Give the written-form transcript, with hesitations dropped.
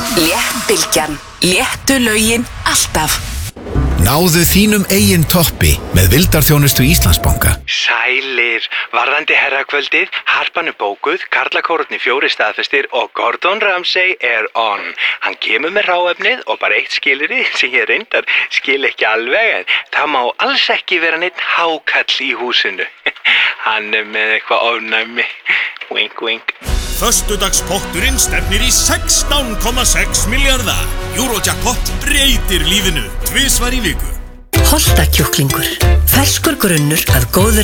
Léttbylgjan. Léttu lögin alltaf. Náðu þínum eigin toppi með vildarþjónustu Íslandsbanka. Sælir, varðandi herrakvöldið, harpan bókuð, karlakórarnir 4 staðfestir og Gordon Ramsay on. Hann kemur með ráefnið og bara eitt skilyrði sem ég reyndar skil ekki alveg en það má alls ekki vera neitt hákall í húsinu. Hann með eitthvað ofnæmi. Wink, wink. Föstudagspotturinn stefnir í 16,6 milljarða. Eurojackpot breytir lífinu 2 í viku. Holtakjúklingur. Ferskur grunnur að góður